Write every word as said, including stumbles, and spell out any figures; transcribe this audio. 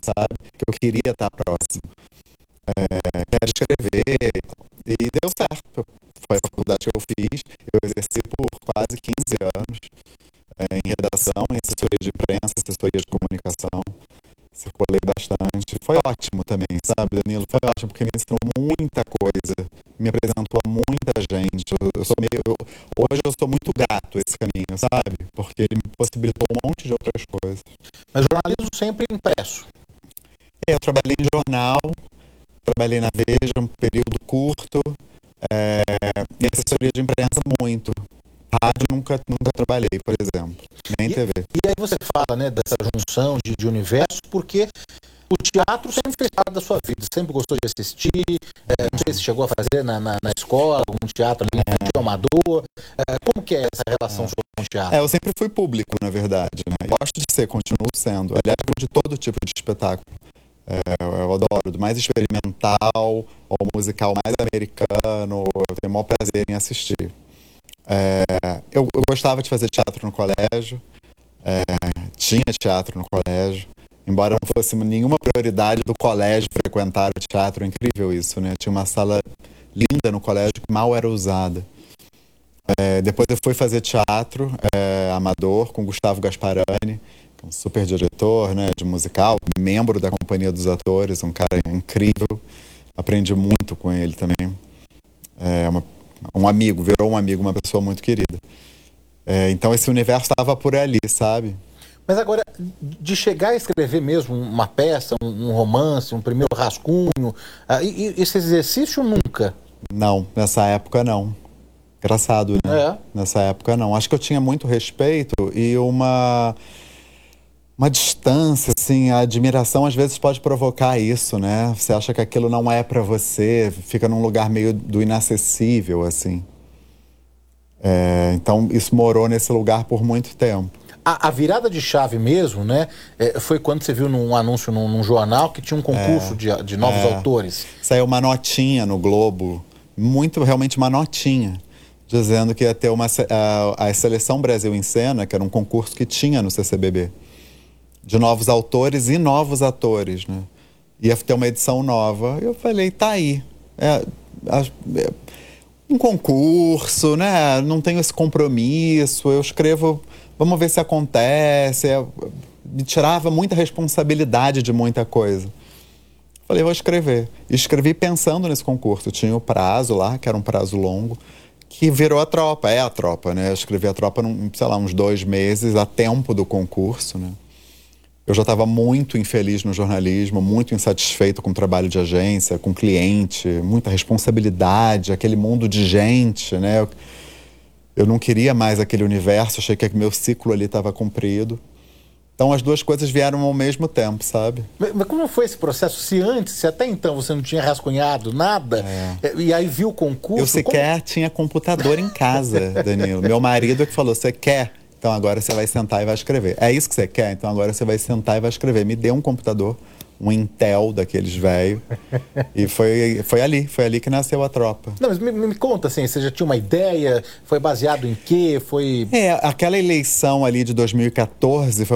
sabe? Que eu queria estar próximo. É, quero escrever, e deu certo. Foi a faculdade que eu fiz, eu exerci por quase quinze anos, é, em redação, em assessoria de imprensa, assessoria de comunicação. Circulei bastante. Foi ótimo também, sabe, Danilo? Foi ótimo, porque me ensinou muita coisa, me apresentou a muita gente. Eu, eu sou meio, eu- hoje eu sou muito grato a esse caminho, sabe? Porque ele me possibilitou um monte de outras coisas. Mas jornalismo sempre impresso. É, Eu trabalhei em jornal, trabalhei na Veja um período curto, é, e assessoria de imprensa muito. Rádio nunca, nunca trabalhei, por exemplo, nem E, T V. e aí você fala, né, dessa junção de, de universos, porque o teatro sempre fez parte da sua vida, sempre gostou de assistir, é, não sei se chegou a fazer na, na, na escola, algum teatro ali, infantil, amador, é, como que é essa relação sua com o teatro? É, eu sempre fui público, na verdade, né? Eu gosto de ser, continuo sendo. Aliás, de todo tipo de espetáculo. É, eu adoro, do mais experimental ao musical mais americano, eu tenho o maior prazer em assistir. É, eu, eu gostava de fazer teatro no colégio, é, tinha teatro no colégio, embora não fosse nenhuma prioridade do colégio frequentar o teatro, é incrível isso, né? Tinha uma sala linda no colégio que mal era usada. É, depois eu fui fazer teatro é, amador com Gustavo Gasparani, que é um super diretor, né, de musical, membro da Companhia dos Atores, um cara incrível. Aprendi muito com ele também. É uma- um amigo, virou um amigo, uma pessoa muito querida. É, então esse universo estava por ali, sabe? Mas agora, de chegar a escrever mesmo uma peça, um, um romance, um primeiro rascunho, ah, e- e esse exercício nunca? Não, nessa época não. Engraçado, né? É. Nessa época não. Acho que eu tinha muito respeito e uma uma distância, assim, a admiração às vezes pode provocar isso, né? Você acha que aquilo não é pra você, fica num lugar meio do inacessível, assim. É, então isso morou nesse lugar por muito tempo. A, a virada de chave mesmo, né, é, foi quando você viu num anúncio num, num jornal que tinha um concurso de, de novos É. autores. Saiu uma notinha no Globo, muito, realmente uma notinha, dizendo que ia ter uma, se- a, a Seleção Brasil em Cena, que era um concurso que tinha no C C B B, de novos autores e novos atores, né? Ia ter uma edição nova. Eu falei, tá aí. É, as- é um concurso, né? Não tenho esse compromisso, eu escrevo, vamos ver se acontece. É, me tirava muita responsabilidade de muita coisa. Falei, vou escrever. E escrevi pensando nesse concurso. Tinha o prazo lá, que era um prazo longo, que virou a tropa, é a tropa, né? Eu escrevi a tropa, num, sei lá, uns dois meses, a tempo do concurso, né? Eu já estava muito infeliz no jornalismo, muito insatisfeito com o trabalho de agência, com cliente, muita responsabilidade, aquele mundo de gente, né? Eu, eu não queria mais aquele universo, achei que meu ciclo ali estava cumprido. Então as duas coisas vieram ao mesmo tempo, sabe? Mas, mas como foi esse processo? Se antes, se até então você não tinha rascunhado nada, é, e aí viu o concurso... Eu sequer como... tinha computador em casa, Danilo. Meu marido é que falou, você quer? Então agora você vai sentar e vai escrever. É isso que você quer? Então agora você vai sentar e vai escrever. Me deu um computador, um Intel daqueles velho. E foi, foi ali, foi ali que nasceu a tropa. Não, mas me, me conta assim, você já tinha uma ideia? Foi baseado em quê? Foi... É, aquela eleição ali de dois mil e quatorze foi